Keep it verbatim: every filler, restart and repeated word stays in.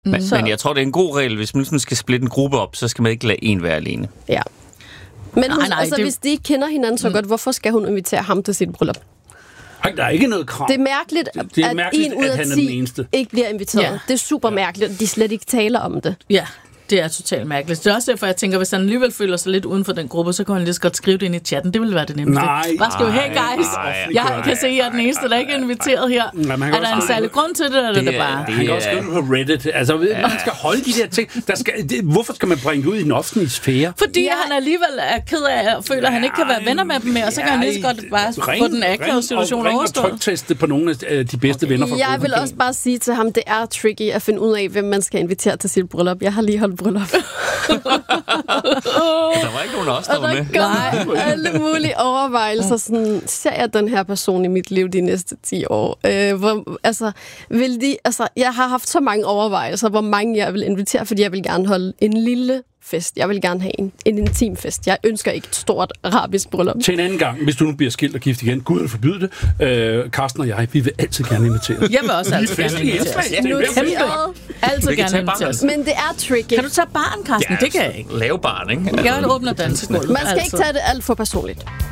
Men, Så- men jeg tror, det er en god regel. Hvis man ligesom skal splitte en gruppe op, så skal man ikke lade en være alene. Ja. Men Nej, hun, nej, altså, det- hvis de ikke kender hinanden så godt, hvorfor skal hun invitere ham til sit bryllup? Ej, der er ikke noget krav. Det er mærkeligt, Det- det er at mærkeligt, en ud at af han er den ti eneste. ikke bliver inviteret. Ja. Det er super mærkeligt, at de slet ikke taler om det. Ja, det er totalt mærkeligt. Det er også derfor, jeg tænker, hvis han alligevel føler sig lidt uden for den gruppe, så kan han lige så godt skrive det ind i chatten. Det ville være det nemmeste. Nej. Bare skrive, hey Nej, guys, nej, jeg kan se, at jeg er den eneste, der ikke er inviteret her. Nej, man kan Er der også en skrive- særlig grund til det, eller er det, Det det er- bare? det- Han kan også skrive det på Reddit. Altså, ja. Man skal holde de der ting. Der skal, det, hvorfor skal man bringe det ud i den offentlige sfære? Fordi Ja. han alligevel er ked af og føler, at han ikke kan være venner med dem mere, og så kan han lige så godt bare få den akavede situation ring, overstået. Ring og trykteste på nogle af de bedste venner fra Jeg gruppen. vil også bare sige til ham, det er tricky at finde ud af, hvem man skal invitere til sit bryllup. Jeg har lige holdt bryllup. Der var ikke nogen af os, der Og var med. der går alle mulige overvejelser. Sådan, ser jeg den her person i mit liv de næste ti år? Øh, hvor, altså, vil de, altså, jeg har haft så mange overvejelser, hvor mange jeg vil invitere, fordi jeg vil gerne holde en lille fest. Jeg vil gerne have en, en intim fest. Jeg ønsker ikke et stort arabisk bryllup. Til en anden gang, hvis du nu bliver skilt og gift igen, Gud vil forbyde det, øh, Karsten og jeg, vi vil altid gerne invitere. Jeg vil også altid Lige gerne festlig inviteres. indslag. Det er Noteret. hvem- Altid Vi kan gerne tage barn, inviteres. Men det er tricky. Kan du tage barn, Karsten? Det kan jeg ikke. Lave barn, ikke? Jeg vil åbne dansegulvet. Man skal ikke altid. tage det alt for personligt.